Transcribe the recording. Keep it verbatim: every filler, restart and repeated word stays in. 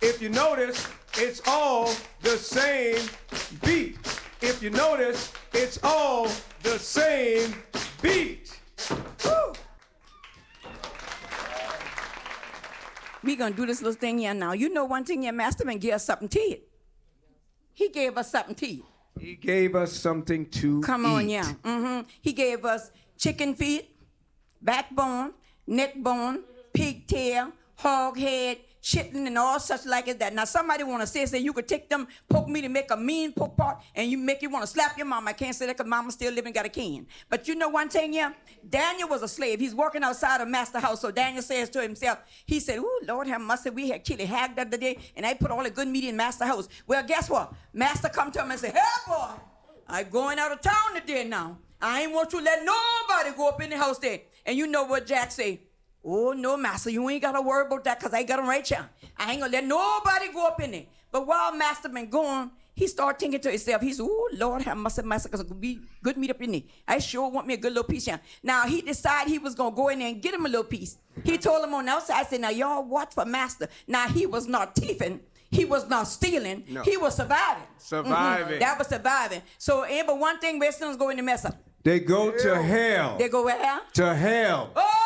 If you notice, it's all the same beat. If you notice, it's all the same beat. Woo. We gonna do this little thing here now. You know one thing, your master man gave us something to eat. He gave us something to eat. He gave us something to Come eat. on, yeah. Mm-hmm. He gave us chicken feet, backbone, neck bone, pigtail, hog head, chitlin, and all such like as that. Now, somebody want to say, say you could take them pork meat and make a mean pork pot, and you make you want to slap your mama. I can't say that because mama still living, got a can. But you know one thing, yeah? Daniel was a slave. He's working outside of master house. So Daniel says to himself, he said, ooh, Lord have mercy, we had killed a hag the other day, and I put all the good meat in master house. Well, guess what? Master come to him and say, hey, boy, I'm going out of town today now. I ain't want you to let nobody go up in the house there. And you know what Jack say? Oh, no, master, you ain't got to worry about that because I got him right here. I ain't going to let nobody go up in there. But while master been going, he started thinking to himself, he said, oh, Lord, have mercy, master, because it'll be good meat up in there. I sure want me a good little piece here. Now, he decided he was going to go in there and get him a little piece. He told him on the outside, I said, now, y'all watch for master. Now, he was not thieving. He was not stealing. No. He was surviving. Surviving. Mm-hmm. That was surviving. So, and but one thing, Westerners go in the mess up. They go to hell. They go where? To hell. Oh!